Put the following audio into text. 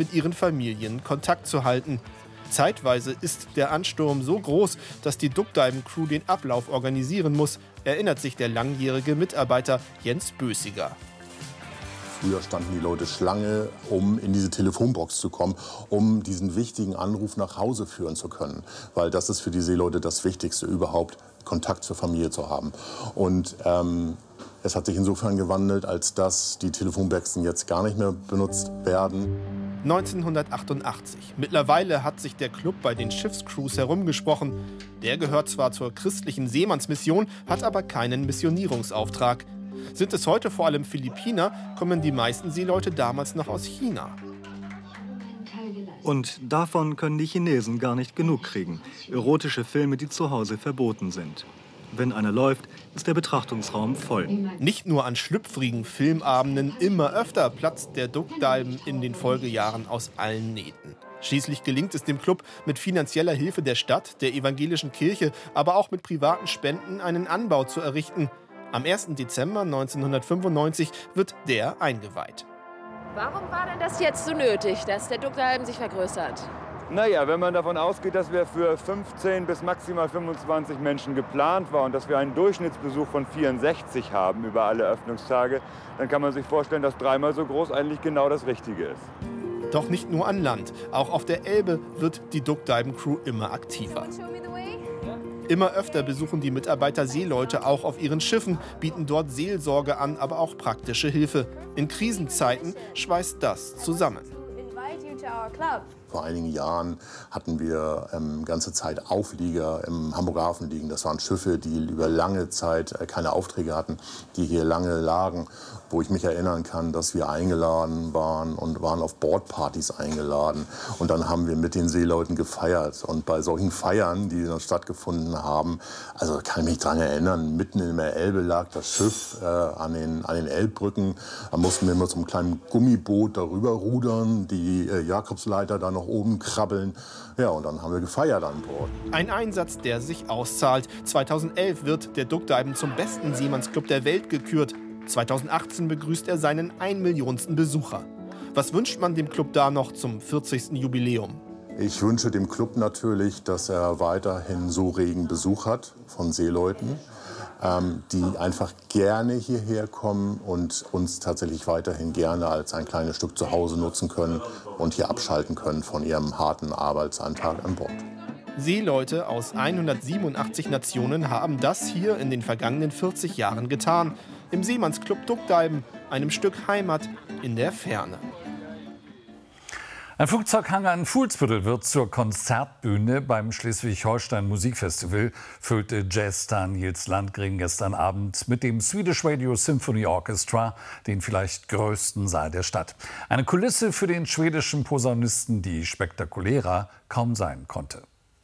mit ihren Familien Kontakt zu halten. Zeitweise ist der Ansturm so groß, dass die Duckdeiben-Crew den Ablauf organisieren muss, erinnert sich der langjährige Mitarbeiter Jens Bösiger. Früher standen die Leute Schlange, um in diese Telefonbox zu kommen, um diesen wichtigen Anruf nach Hause führen zu können. Weil das ist für die Seeleute das Wichtigste überhaupt, Kontakt zur Familie zu haben. Und es hat sich insofern gewandelt, als dass die Telefonboxen jetzt gar nicht mehr benutzt werden. 1988. Mittlerweile hat sich der Club bei den Schiffscrews herumgesprochen. Der gehört zwar zur christlichen Seemannsmission, hat aber keinen Missionierungsauftrag. Sind es heute vor allem Philippiner, kommen die meisten Seeleute damals noch aus China. Und davon können die Chinesen gar nicht genug kriegen. Erotische Filme, die zu Hause verboten sind. Wenn einer läuft, ist der Betrachtungsraum voll. Nicht nur an schlüpfrigen Filmabenden, immer öfter platzt der Duckdeiben in den Folgejahren aus allen Nähten. Schließlich gelingt es dem Club mit finanzieller Hilfe der Stadt, der evangelischen Kirche, aber auch mit privaten Spenden einen Anbau zu errichten. Am 1. Dezember 1995 wird der eingeweiht. Warum war denn das jetzt so nötig, dass der Duckdeiben sich vergrößert? Naja, wenn man davon ausgeht, dass wir für 15 bis maximal 25 Menschen geplant waren und dass wir einen Durchschnittsbesuch von 64 haben über alle Öffnungstage, dann kann man sich vorstellen, dass dreimal so groß eigentlich genau das Richtige ist. Doch nicht nur an Land, auch auf der Elbe wird die Duckdeiben-Crew immer aktiver. Immer öfter besuchen die Mitarbeiter Seeleute auch auf ihren Schiffen, bieten dort Seelsorge an, aber auch praktische Hilfe. In Krisenzeiten schweißt das zusammen. Vor einigen Jahren hatten wir ganze Zeit Auflieger im Hamburger Hafen liegen. Das waren Schiffe, die über lange Zeit keine Aufträge hatten, die hier lange lagen, wo ich mich erinnern kann, dass wir eingeladen waren und waren auf Bordpartys eingeladen. Und dann haben wir mit den Seeleuten gefeiert. Und bei solchen Feiern, die dann stattgefunden haben, also kann ich mich daran erinnern, mitten in der Elbe lag das Schiff an den Elbbrücken. Da mussten wir mit so einem kleinen Gummiboot darüber rudern, die Jakobsleiter da noch oben krabbeln. Ja, und dann haben wir gefeiert an Bord. Ein Einsatz, der sich auszahlt. 2011 wird der Duckdeiben zum besten Seemannsclub der Welt gekürt. 2018 begrüßt er seinen 1 Millionsten Besucher. Was wünscht man dem Club da noch zum 40. Jubiläum? Ich wünsche dem Club natürlich, dass er weiterhin so regen Besuch hat von Seeleuten, die einfach gerne hierher kommen und uns tatsächlich weiterhin gerne als ein kleines Stück zu Hause nutzen können und hier abschalten können von ihrem harten Arbeitsalltag an Bord. Seeleute aus 187 Nationen haben das hier in den vergangenen 40 Jahren getan. Im Seemannsclub Duckdeiben, einem Stück Heimat in der Ferne. Ein Flugzeughangar in Fuhlsbüttel wird zur Konzertbühne. Beim Schleswig-Holstein Musikfestival füllte Jazzstar Nils Landgren gestern Abend mit dem Swedish Radio Symphony Orchestra den vielleicht größten Saal der Stadt. Eine Kulisse für den schwedischen Posaunisten, die spektakulärer kaum sein konnte.